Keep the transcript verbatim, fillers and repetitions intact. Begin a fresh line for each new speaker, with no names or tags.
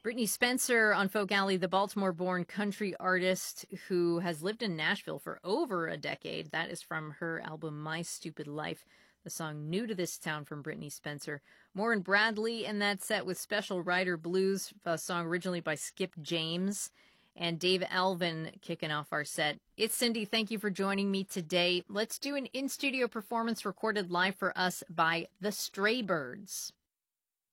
Brittany Spencer on Folk Alley, the Baltimore-born country artist who has lived in Nashville for over a decade. That is from her album My Stupid Life, the song New to This Town from Brittany Spencer. Maureen Bradley in that set with Special Rider Blues, a song originally by Skip James. And Dave Alvin kicking off our set. It's Cindy. Thank you for joining me today. Let's do an in-studio performance recorded live for us by the Stray Birds.